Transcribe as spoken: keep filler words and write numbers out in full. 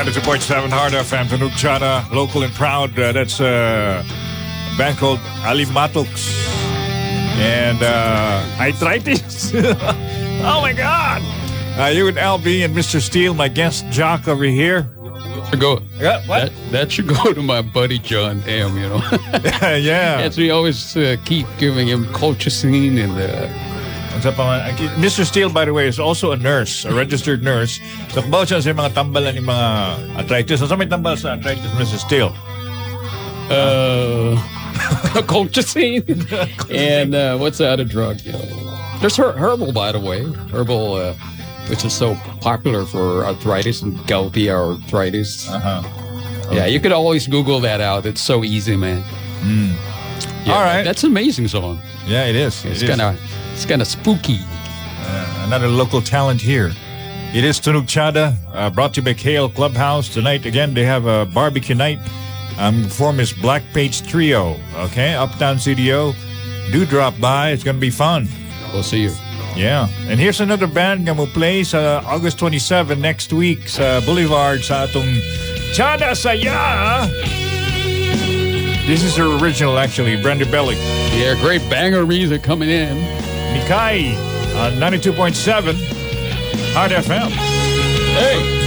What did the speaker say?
ninety-two point seven Hard F M, Tunog Chada, local and proud. Uh, that's uh, a band called Alimatox. And uh, Arthritis. Oh my God. Uh, you and L B and Mister Steele, my guest Jock over here. Go. Yeah, what? That, that should go to my buddy John Dam, you know. yeah, yeah. As we always uh, keep giving him colchicine and uh, What's up, uh, Mister Steele, by the way, is also a nurse, a registered nurse. So, bao siya sa mga tambalan ng mga arthritis. So, may tambal sa arthritis, Mister Steele? uh, colchicine and uh, what's the other drug? You know? There's her- herbal, by the way. Herbal, uh, which is so popular for arthritis and gouty arthritis. Uh-huh. Yeah, you could always Google that out. It's so easy, man. Mm. Yeah, All right. That's an amazing song. Yeah, it is. It's it kind of it's kind of spooky. Uh, another local talent here. It is Tunog Chada, uh, brought to you by K L Clubhouse. Tonight, again, they have a barbecue night. Um, perform is Black Page Trio. Okay, Uptown C D O. Do drop by. It's going to be fun. We'll see you. Yeah. And here's another band nga mo play sa August twenty-seventh next week sa Boulevard sa atong Chada Saya. This is her original, actually, Brenda Bellick. Yeah, great banger music coming in. Nikai on ninety-two point seven Hard F M. Hey!